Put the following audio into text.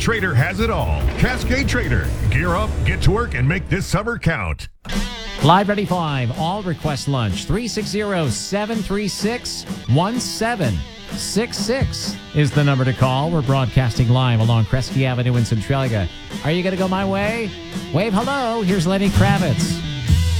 Trader has it all. Cascade Trader. Gear up, get to work, and make this summer count. Live Ready 5, all request lunch. 360-736-1766 is the number to call. We're broadcasting live along Kresge Avenue in Centralia. Are you going to go my way? Wave hello. Here's Lenny Kravitz.